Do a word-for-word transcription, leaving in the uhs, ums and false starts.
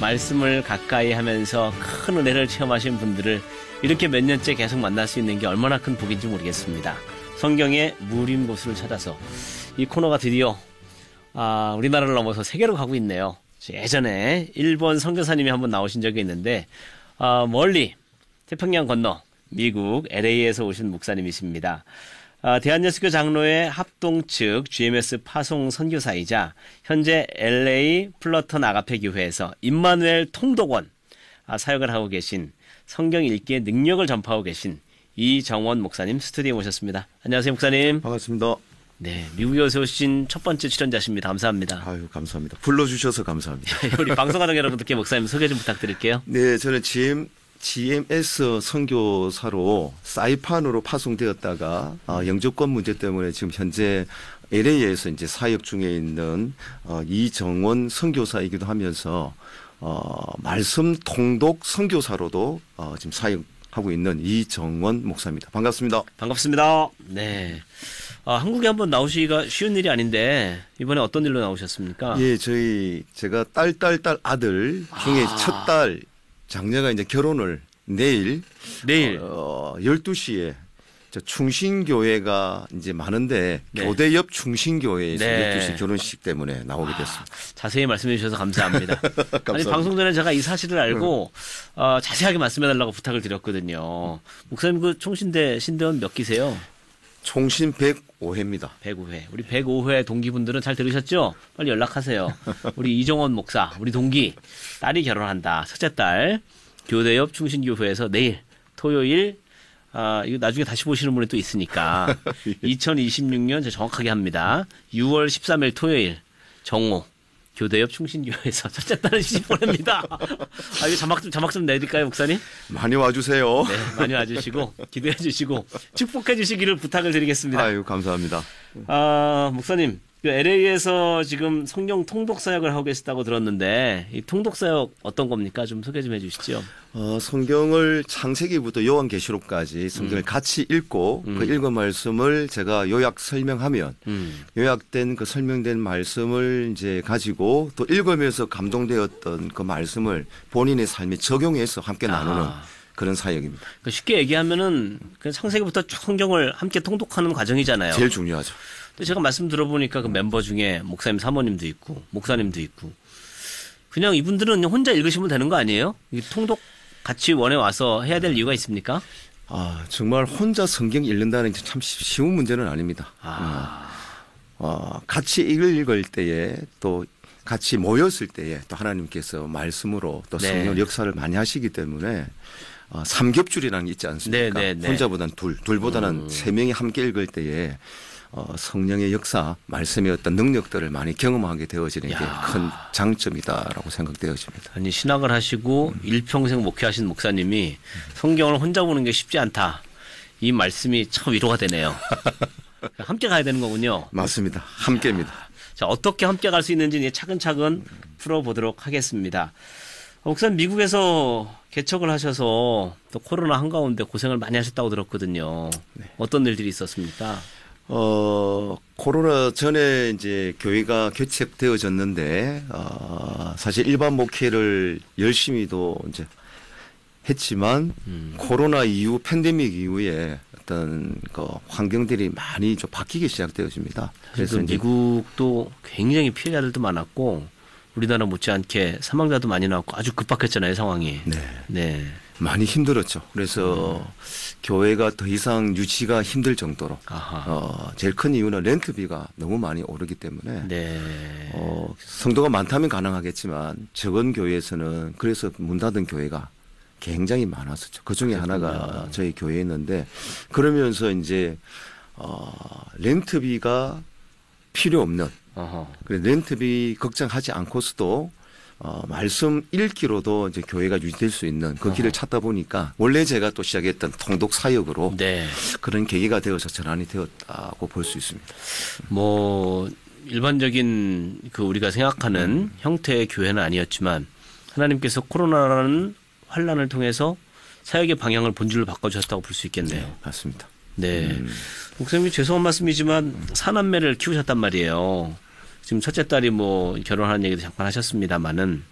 말씀을 가까이 하면서 큰 은혜를 체험하신 분들을 이렇게 몇 년째 계속 만날 수 있는 게 얼마나 큰 복인지 모르겠습니다. 성경의 무림 고수를 찾아서 이 코너가 드디어 아, 우리나라를 넘어서 세계로 가고 있네요. 예전에 일본 선교사님이 한번 나오신 적이 있는데 아, 멀리 태평양 건너 미국 엘에이에서 오신 목사님이십니다. 아, 대한예수교 장로회 합동 측 지엠에스 파송 선교사이자 현재 엘에이 플러턴 아가페 교회에서 임마누엘 통독원 아, 사역을 하고 계신 성경 읽기의 능력을 전파하고 계신 이정원 목사님 스튜디오에 모셨습니다. 안녕하세요, 목사님. 반갑습니다. 네, 미국에서 오신 첫 번째 출연자십니다. 감사합니다. 아유, 감사합니다. 불러주셔서 감사합니다. 우리 방송하는 여러분들께 목사님 소개 좀 부탁드릴게요. 네, 저는 지엠, 지엠에스 선교사로 사이판으로 파송되었다가 어, 영주권 문제 때문에 지금 현재 엘에이에서 이제 사역 중에 있는 어, 이정원 선교사이기도 하면서 어, 말씀 통독 선교사로도 어, 지금 사역하고 있는 이정원 목사입니다. 반갑습니다. 반갑습니다. 네. 아, 한국에 한번 나오시기가 쉬운 일이 아닌데 이번에 어떤 일로 나오셨습니까? 예, 저희 제가 딸, 딸, 딸 아들 중에 아. 첫 딸 장녀가 이제 결혼을 내일 내일 어, 열두 시에 저 충신교회가 이제 많은데 네. 교대 옆 충신교회에서 네. 열두 시 결혼식 때문에 나오게 됐습니다. 아, 자세히 말씀해 주셔서 감사합니다. 감사합니다. 아니, 방송 전에 제가 이 사실을 알고 어, 자세하게 말씀해 달라고 부탁을 드렸거든요. 목사님 그 총신대 신대원 몇 기세요? 총신 백오 회입니다. 백오 회. 우리 백오 회 동기분들은 잘 들으셨죠? 빨리 연락하세요. 우리 이정원 목사, 우리 동기, 딸이 결혼한다. 첫째 딸, 교대 옆 충신교회에서 내일, 토요일, 아, 이거 나중에 다시 보시는 분이 또 있으니까. 이천이십육 년, 제가 정확하게 합니다. 유월 십삼일 토요일, 정오, 교대 옆 충신교회에서 첫째 딸을 시집 보냅니다. 아, 이거 자막 좀, 자막 좀 내드릴까요, 목사님? 많이 와주세요. 네, 많이 와주시고, 기도해 주시고, 축복해 주시기를 부탁을 드리겠습니다. 아유, 감사합니다. 아, 목사님, 그 엘에이에서 지금 성경 통독 사역을 하고 계시다고 들었는데, 이 통독 사역 어떤 겁니까? 좀 소개 좀 해 주시죠. 어, 성경을 창세기부터 요한계시록까지 성경을 음. 같이 읽고 음. 그 읽은 말씀을 제가 요약 설명하면 음. 요약된 그 설명된 말씀을 이제 가지고 또 읽으면서 감동되었던 그 말씀을 본인의 삶에 적용해서 함께 아. 나누는 그런 사역입니다. 그러니까 쉽게 얘기하면은 그 창세기부터 쭉 성경을 함께 통독하는 과정이잖아요. 제일 중요하죠. 근데 제가 말씀 들어보니까 그 멤버 중에 목사님 사모님도 있고 목사님도 있고 그냥 이분들은 혼자 읽으시면 되는 거 아니에요? 이 통독 같이 원에 와서 해야 될 이유가 있습니까? 아, 정말 혼자 성경 읽는다는 게 참 쉬운 문제는 아닙니다. 아. 어, 같이 읽을 때에 또 같이 모였을 때에 또 하나님께서 말씀으로 또 성령 네. 역사를 많이 하시기 때문에 어, 삼겹줄이라는 게 있지 않습니까? 네, 네, 네. 혼자보다는 둘, 둘보다는 음. 세 명이 함께 읽을 때에 어, 성령의 역사, 말씀의 어떤 능력들을 많이 경험하게 되어지는 게 큰 장점이다라고 생각되어집니다. 아니, 신학을 하시고 음. 일평생 목회하신 목사님이 성경을 혼자 보는 게 쉽지 않다. 이 말씀이 참 위로가 되네요. 함께 가야 되는 거군요. 맞습니다. 함께입니다. 자, 어떻게 함께 갈 수 있는지 차근차근 풀어보도록 하겠습니다. 목사님 미국에서 개척을 하셔서 또 코로나 한가운데 고생을 많이 하셨다고 들었거든요. 네. 어떤 일들이 있었습니까? 어, 코로나 전에 이제 교회가 개척되어졌는데, 어, 사실 일반 목회를 열심히도 이제 했지만, 음. 코로나 이후, 팬데믹 이후에 어떤 그 환경들이 많이 좀 바뀌기 시작되어집니다. 그래서 미국도 굉장히 피해자들도 많았고, 우리나라 못지않게 사망자도 많이 나왔고 아주 급박했잖아요, 상황이. 네. 네. 많이 힘들었죠. 그래서 음. 교회가 더 이상 유지가 힘들 정도로 어, 제일 큰 이유는 렌트비가 너무 많이 오르기 때문에 네. 어, 성도가 많다면 가능하겠지만 적은 교회에서는 그래서 문 닫은 교회가 굉장히 많았었죠. 그 중에 하나가 저희 교회였는데 그러면서 이제 어, 렌트비가 필요 없는 그래 렌트비 걱정하지 않고서도 어, 말씀 읽기로도 이제 교회가 유지될 수 있는 그 길을 찾다 보니까 원래 제가 또 시작했던 통독 사역으로 네. 그런 계기가 되어서 전환이 되었다고 볼 수 있습니다. 뭐 일반적인 그 우리가 생각하는 음. 형태의 교회는 아니었지만 하나님께서 코로나라는 환란을 통해서 사역의 방향을 본질로 바꿔주셨다고 볼 수 있겠네요. 네, 맞습니다. 네, 음. 목사님이 죄송한 말씀이지만 사남매를 키우셨단 말이에요. 지금 첫째 딸이 뭐 결혼하는 얘기도 잠깐 하셨습니다만은